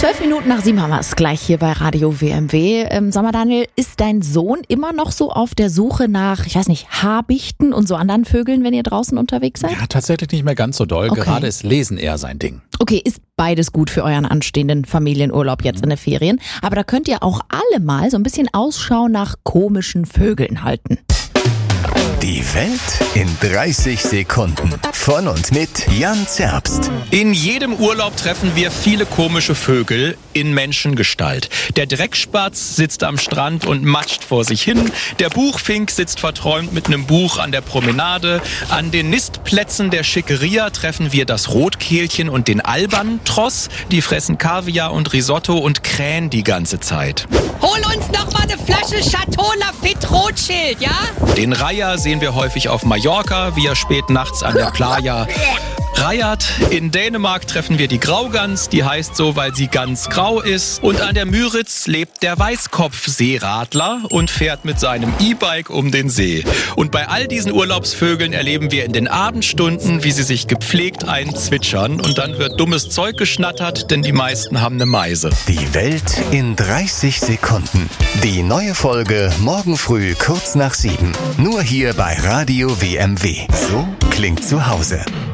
12:12 haben wir es gleich hier bei Radio WMW. Sag mal, Daniel, ist dein Sohn immer noch so auf der Suche nach, ich weiß nicht, Habichten und so anderen Vögeln, wenn ihr draußen unterwegs seid? Ja, tatsächlich nicht mehr ganz so doll. Okay. Gerade ist Lesen eher sein Ding. Okay, ist beides gut für euren anstehenden Familienurlaub jetzt in den Ferien. Aber da könnt ihr auch alle mal so ein bisschen Ausschau nach komischen Vögeln halten. Die Welt in 30 Sekunden. Von und mit Jan Zerbst. In jedem Urlaub treffen wir viele komische Vögel in Menschengestalt. Der Dreckspatz sitzt am Strand und matscht vor sich hin. Der Buchfink sitzt verträumt mit einem Buch an der Promenade. An den Nistplätzen der Schickeria treffen wir das Rotkehlchen und den Albatros. Die fressen Kaviar und Risotto und krähen die ganze Zeit. Hol uns noch mal eine Flasche Chateau Lafite Rothschild, ja? Den Reiher sehen wir häufig auf Mallorca, wie er spät nachts an der Playa reiert. In Dänemark treffen wir die Graugans, die heißt so, weil sie ganz grau ist. Und an der Müritz lebt der Weißkopfseeradler und fährt mit seinem E-Bike um den See. Und bei all diesen Urlaubsvögeln erleben wir in den Abendstunden, wie sie sich gepflegt einzwitschern. Und dann wird dummes Zeug geschnattert, denn die meisten haben eine Meise. Die Welt in 30 Sekunden. Die neue Folge morgen früh kurz nach 7. Nur hier bei Radio WMW. So klingt zu Hause.